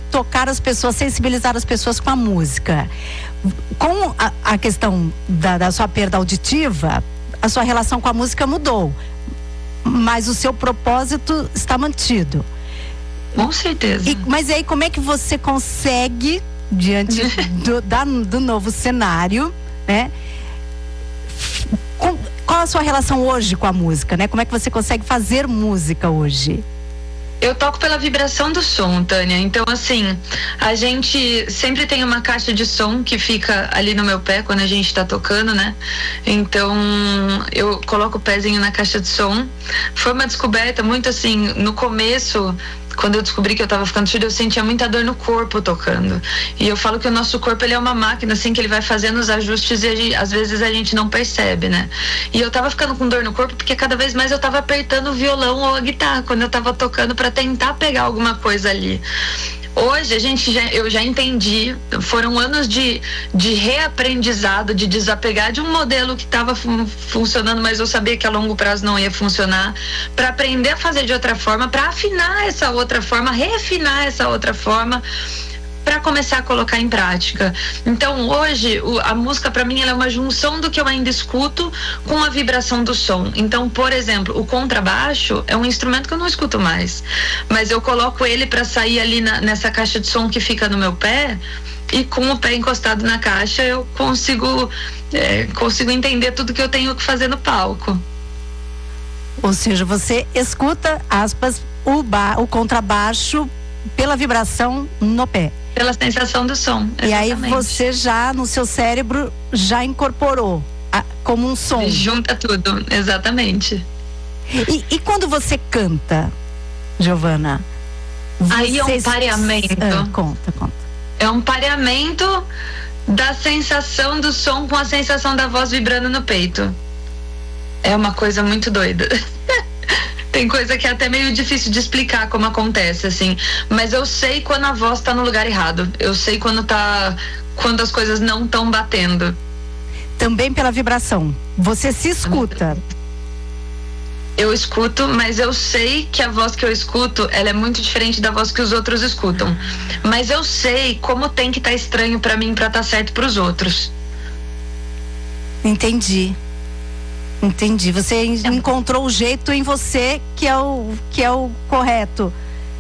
tocar as pessoas, sensibilizar as pessoas com a música. Com a questão da sua perda auditiva, a sua relação com a música mudou, mas o seu propósito está mantido. Com certeza. Mas aí como é que você consegue, diante do novo cenário, né? Qual a sua relação hoje com a música, né? Como é que você consegue fazer música hoje? Eu toco pela vibração do som, Tânia. Então, assim, a gente sempre tem uma caixa de som que fica ali no meu pé quando a gente tá tocando, né? Então, eu coloco o pezinho na caixa de som. Foi uma descoberta muito assim, no começo, quando eu descobri que eu tava ficando surda, eu sentia muita dor no corpo tocando. E eu falo que o nosso corpo, ele é uma máquina, assim, que ele vai fazendo os ajustes e às vezes a gente não percebe, né? E eu tava ficando com dor no corpo porque cada vez mais eu tava apertando o violão ou a guitarra quando eu tava tocando pra tentar pegar alguma coisa ali. Hoje eu já entendi, foram anos de reaprendizado, de desapegar de um modelo que estava funcionando, mas eu sabia que a longo prazo não ia funcionar, para aprender a fazer de outra forma, para afinar essa outra forma, refinar essa outra forma, para começar a colocar em prática. Então hoje a música para mim ela é uma junção do que eu ainda escuto com a vibração do som. Então, por exemplo, o contrabaixo é um instrumento que eu não escuto mais, mas eu coloco ele para sair ali nessa caixa de som que fica no meu pé, e com o pé encostado na caixa eu consigo entender tudo que eu tenho que fazer no palco. Ou seja, você escuta, aspas, o contrabaixo pela vibração no pé. Pela sensação do som, exatamente. E aí você já, no seu cérebro, já incorporou como um som. Junta tudo, exatamente. E quando você canta, Giovana? Aí é um pareamento. Conta. É um pareamento da sensação do som com a sensação da voz vibrando no peito. É uma coisa muito doida. Tem coisa que é até meio difícil de explicar como acontece, assim. Mas eu sei quando a voz tá no lugar errado. Eu sei quando as coisas não estão batendo. Também pela vibração. Você se escuta. Eu escuto, mas eu sei que a voz que eu escuto, ela é muito diferente da voz que os outros escutam. Mas eu sei como tem que estar estranho pra mim pra estar certo pros outros. Entendi. Você encontrou o jeito em você que é o correto.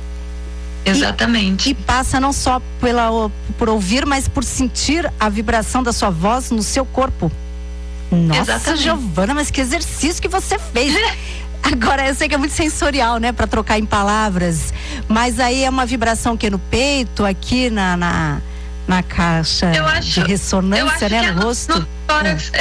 Exatamente. E passa não só por ouvir, mas por sentir a vibração da sua voz no seu corpo. Nossa, exatamente. Giovana, mas que exercício que você fez. Agora, eu sei que é muito sensorial, né, para trocar em palavras, mas aí é uma vibração que no peito, aqui na caixa de ressonância, né, no rosto. No tórax,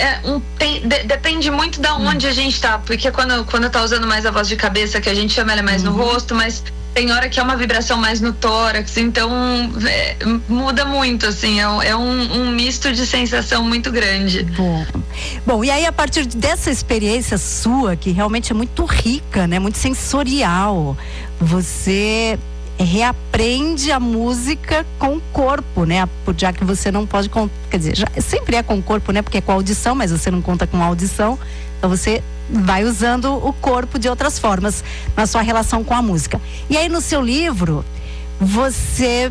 depende muito da onde a gente tá, porque quando tá usando mais a voz de cabeça, que a gente chama ela mais no rosto, mas tem hora que é uma vibração mais no tórax, então muda muito, assim, é um misto de sensação muito grande. Bom, e aí a partir dessa experiência sua, que realmente é muito rica, né, muito sensorial, você reaprende a música com o corpo, né? Já que você não pode, quer dizer, sempre é com o corpo, né? Porque é com a audição, mas você não conta com a audição, então você vai usando o corpo de outras formas na sua relação com a música. E aí no seu livro você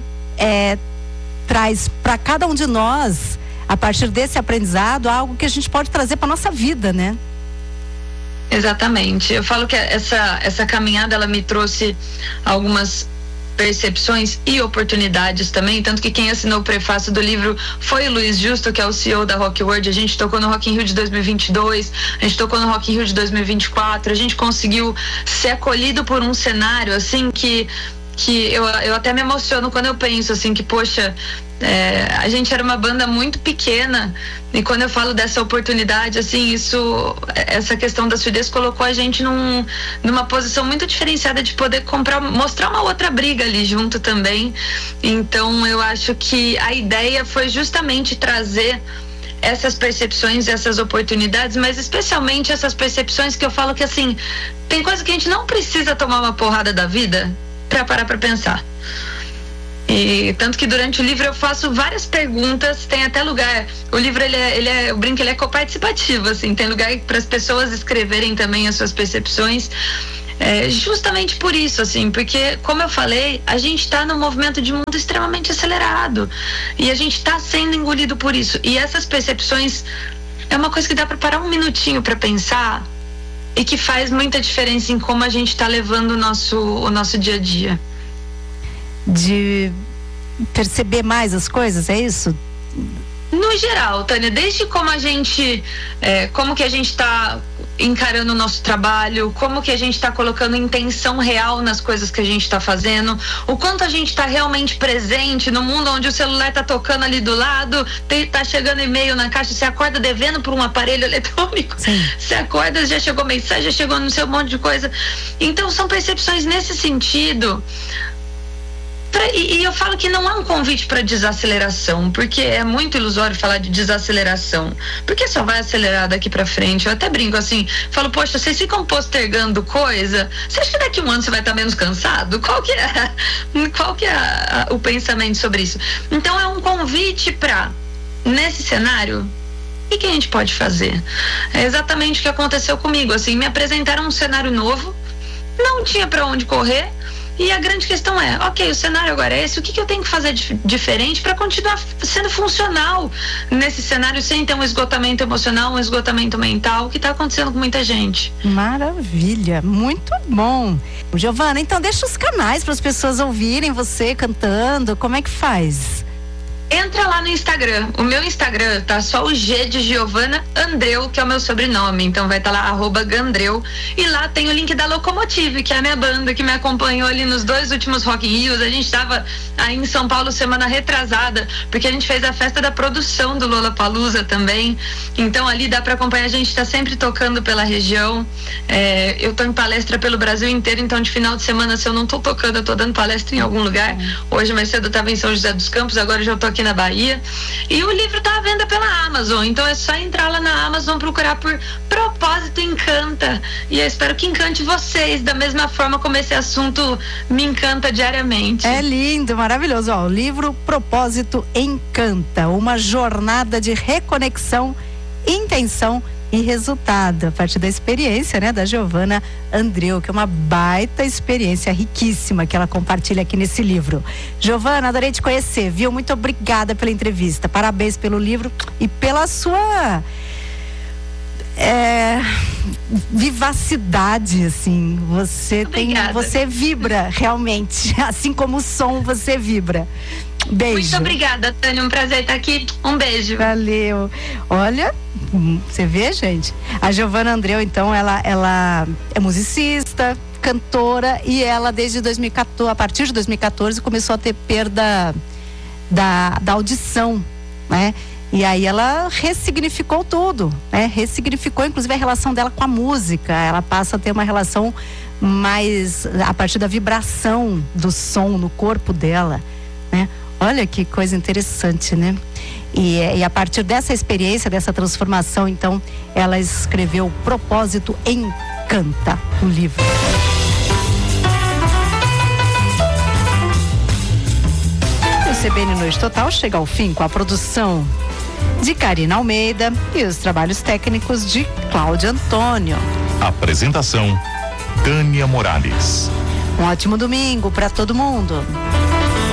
traz para cada um de nós, a partir desse aprendizado, algo que a gente pode trazer para nossa vida, né? Exatamente. Eu falo que essa caminhada ela me trouxe algumas percepções e oportunidades também, tanto que quem assinou o prefácio do livro foi o Luiz Justo, que é o CEO da Rock World. A gente tocou no Rock in Rio de 2022, a gente tocou no Rock in Rio de 2024, a gente conseguiu ser acolhido por um cenário assim que eu até me emociono quando eu penso assim que, poxa, a gente era uma banda muito pequena, e quando eu falo dessa oportunidade, assim, essa questão da surdez colocou a gente numa posição muito diferenciada de poder mostrar uma outra briga ali junto também. Então eu acho que a ideia foi justamente trazer essas percepções, essas oportunidades, mas especialmente essas percepções que eu falo que, assim, tem coisa que a gente não precisa tomar uma porrada da vida para parar para pensar. E tanto que durante o livro eu faço várias perguntas, tem até lugar, o livro eu brinco, ele é coparticipativo, assim, tem lugar para as pessoas escreverem também as suas percepções. justamente por isso, assim, porque, como eu falei, a gente está num movimento de mundo extremamente acelerado e a gente está sendo engolido por isso. E essas percepções é uma coisa que dá para parar um minutinho para pensar e que faz muita diferença em como a gente está levando o nosso dia a dia. De perceber mais as coisas, é isso? No geral, Tânia, desde como a gente, como que a gente está encarando o nosso trabalho, como que a gente está colocando intenção real nas coisas que a gente está fazendo, o quanto a gente está realmente presente no mundo onde o celular está tocando ali do lado, tá chegando e-mail na caixa, você acorda devendo por um aparelho eletrônico, você acorda, já chegou mensagem, já chegou no seu monte de coisa. Então são percepções nesse sentido. E eu falo que não há um convite para desaceleração, porque é muito ilusório falar de desaceleração, porque só vai acelerar daqui para frente. Eu até brinco assim, falo, poxa, vocês ficam postergando coisa, você acha que daqui a um ano você vai estar menos cansado? Qual que é o pensamento sobre isso? Então é um convite para, nesse cenário, o que a gente pode fazer? É exatamente o que aconteceu comigo, assim, me apresentaram um cenário novo, não tinha para onde correr. E a grande questão é, ok, o cenário agora é esse, o que eu tenho que fazer diferente para continuar sendo funcional nesse cenário sem ter um esgotamento emocional, um esgotamento mental, que está acontecendo com muita gente. Maravilha, muito bom. Giovana, então deixa os canais para as pessoas ouvirem você cantando, como é que faz? Entra lá no Instagram. O meu Instagram tá só o G de Giovana Andreu, que é o meu sobrenome. Então vai estar lá, @Gandreu. E lá tem o link da Locomotive, que é a minha banda que me acompanhou ali nos 2 últimos Rock in Rios. A gente tava aí em São Paulo semana retrasada, porque a gente fez a festa da produção do Lollapalooza também. Então ali dá para acompanhar, a gente tá sempre tocando pela região. Eu tô em palestra pelo Brasil inteiro, então de final de semana, se eu não tô tocando, eu tô dando palestra em algum lugar. Hoje mais cedo eu tava em São José dos Campos, agora já tô aqui na Bahia, e o livro tá à venda pela Amazon, então é só entrar lá na Amazon, procurar por Propósito Encanta, e eu espero que encante vocês da mesma forma como esse assunto me encanta diariamente. É lindo, maravilhoso. Ó, o livro Propósito Encanta, uma jornada de reconexão, intenção e resultado, a partir da experiência, né, da Giovana Andreu, que é uma baita experiência riquíssima que ela compartilha aqui nesse livro. Giovana, adorei te conhecer, viu? Muito obrigada pela entrevista, parabéns pelo livro e pela sua vivacidade, assim, você vibra realmente, assim como o som você vibra. Beijo. Muito obrigada, Tânia, um prazer estar aqui, um beijo. Valeu. Olha, você vê, gente, a Giovana Andreu, então, ela é musicista, cantora, e ela desde 2014, a partir de 2014, começou a ter perda da audição, né? E aí ela ressignificou tudo, né? Ressignificou inclusive a relação dela com a música. Ela passa a ter uma relação mais a partir da vibração do som no corpo dela, né? Olha que coisa interessante, né? E a partir dessa experiência, dessa transformação, então, ela escreveu Propósito Encanta, o livro. O CBN Noite Total chega ao fim com a produção de Karina Almeida e os trabalhos técnicos de Cláudio Antônio. Apresentação: Tânia Morales. Um ótimo domingo para todo mundo.